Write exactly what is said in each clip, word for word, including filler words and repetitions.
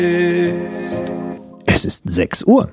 Es ist sechs Uhr.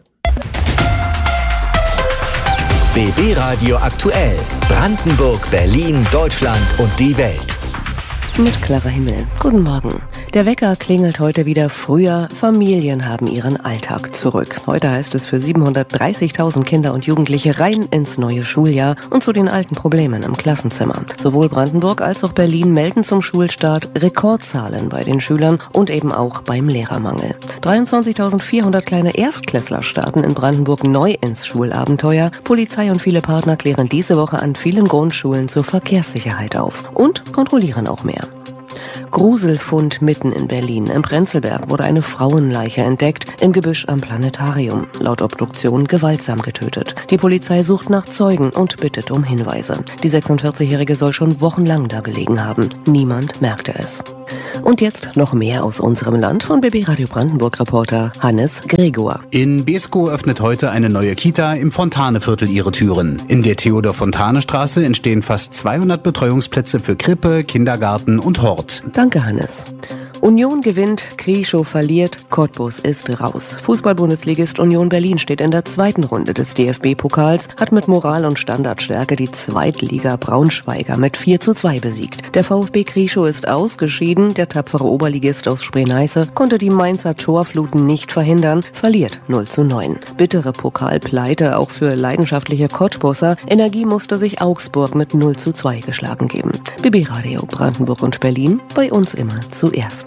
B B Radio aktuell. Brandenburg, Berlin, Deutschland und die Welt. Mit klarer Himmel. Guten Morgen. Der Wecker klingelt heute wieder früher. Familien haben ihren Alltag zurück. Heute heißt es für siebenhundertdreißigtausend Kinder und Jugendliche rein ins neue Schuljahr und zu den alten Problemen im Klassenzimmer. Sowohl Brandenburg als auch Berlin melden zum Schulstart Rekordzahlen bei den Schülern und eben auch beim Lehrermangel. dreiundzwanzigtausendvierhundert kleine Erstklässler starten in Brandenburg neu ins Schulabenteuer. Polizei und viele Partner klären diese Woche an vielen Grundschulen zur Verkehrssicherheit auf und kontrollieren auch mehr. Gruselfund mitten in Berlin. Im Prenzlberg wurde eine Frauenleiche entdeckt, im Gebüsch am Planetarium. Laut Obduktion gewaltsam getötet. Die Polizei sucht nach Zeugen und bittet um Hinweise. Die sechsundvierzigjährige soll schon wochenlang da gelegen haben. Niemand merkte es. Und jetzt noch mehr aus unserem Land von B B Radio Brandenburg-Reporter Hannes Gregor. In Beeskow öffnet heute eine neue Kita im Fontaneviertel ihre Türen. In der Theodor-Fontane-Straße entstehen fast zweihundert Betreuungsplätze für Krippe, Kindergarten und Hort. Danke, Hannes. Union gewinnt, Krieschow verliert, Cottbus ist raus. Fußball-Bundesligist Union Berlin steht in der zweiten Runde des D F B-Pokals, hat mit Moral und Standardstärke die Zweitliga-Braunschweiger mit vier zu zwei besiegt. Der VfB Krieschow ist ausgeschieden, der tapfere Oberligist aus Spree-Neiße konnte die Mainzer Torfluten nicht verhindern, verliert null zu neun. Bittere Pokalpleite auch für leidenschaftliche Cottbusser, Energie musste sich Augsburg mit null zu zwei geschlagen geben. B B Radio Brandenburg und Berlin, bei uns immer zuerst.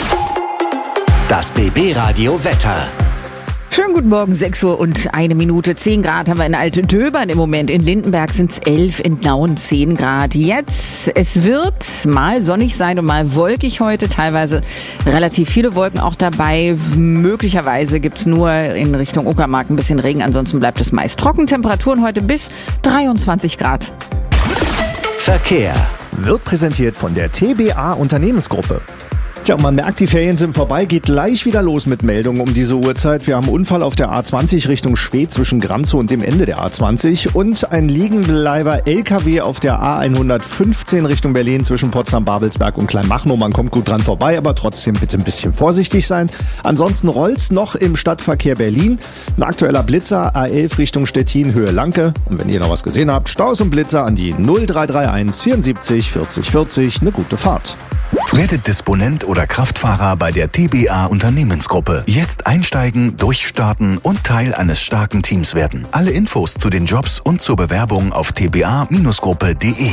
Das B B Radio Wetter. Schönen guten Morgen, sechs Uhr und eine Minute. zehn Grad haben wir in Altdöbern im Moment. In Lindenberg sind es elf, in Nauen zehn Grad. Jetzt, es wird mal sonnig sein und mal wolkig heute. Teilweise relativ viele Wolken auch dabei. Möglicherweise gibt's nur in Richtung Uckermark ein bisschen Regen. Ansonsten bleibt es meist trocken. Temperaturen heute bis dreiundzwanzig Grad. Verkehr Wird präsentiert von der T B A Unternehmensgruppe. Tja, man merkt, die Ferien sind vorbei, geht gleich wieder los mit Meldungen um diese Uhrzeit. Wir haben einen Unfall auf der A zwanzig Richtung Schwedt zwischen Gramzow und dem Ende der A zwanzig und ein Liegenbleiber L K W auf der A hundertfünfzehn Richtung Berlin zwischen Potsdam-Babelsberg und Kleinmachnow. Man kommt gut dran vorbei, aber trotzdem bitte ein bisschen vorsichtig sein. Ansonsten rollt's noch im Stadtverkehr Berlin. Ein aktueller Blitzer A elf Richtung Stettin, Höhe Lanke. Und wenn ihr noch was gesehen habt, Staus und Blitzer an die null drei drei eins vierundsiebzig vierzig vierzig. Eine gute Fahrt. Werdet Disponent oder Kraftfahrer bei der T B A Unternehmensgruppe. Jetzt einsteigen, durchstarten und Teil eines starken Teams werden. Alle Infos zu den Jobs und zur Bewerbung auf t b a Bindestrich gruppe punkt de.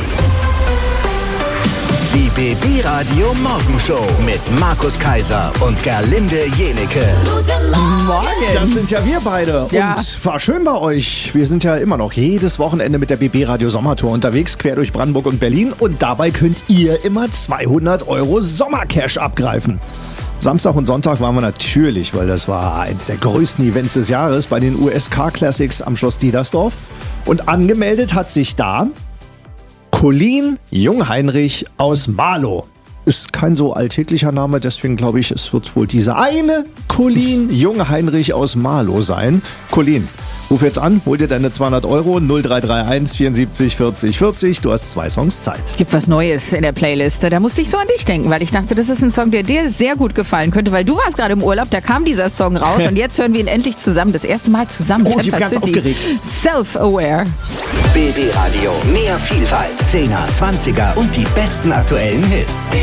Die B B Radio Morgenshow mit Markus Kaiser und Gerlinde Jenecke. Guten Morgen. Das sind ja wir beide. Ja. Und war schön bei euch. Wir sind ja immer noch jedes Wochenende mit der B B Radio Sommertour unterwegs, quer durch Brandenburg und Berlin. Und dabei könnt ihr immer zweihundert Euro Sommercash abgreifen. Samstag und Sonntag waren wir natürlich, weil das war eins der größten Events des Jahres, bei den U S Car Classics am Schloss Diedersdorf. Und angemeldet hat sich da Colleen Jungheinrich aus Marlow. Ist kein so alltäglicher Name, deswegen glaube ich, es wird wohl diese eine Colleen Jungheinrich aus Marlow sein. Colleen, ruf jetzt an, hol dir deine zweihundert Euro, null drei drei eins vierundsiebzig vierzig vierzig. Du hast zwei Songs Zeit. Gibt was Neues in der Playlist. Da musste ich so an dich denken, weil ich dachte, das ist ein Song, der dir sehr gut gefallen könnte, weil du warst gerade im Urlaub, da kam dieser Song raus und jetzt hören wir ihn endlich zusammen. Das erste Mal zusammen. Oh, ich bin ganz City. aufgeregt. Self-Aware. B B Radio, mehr Vielfalt, Zehner, Zwanziger und die besten aktuellen Hits.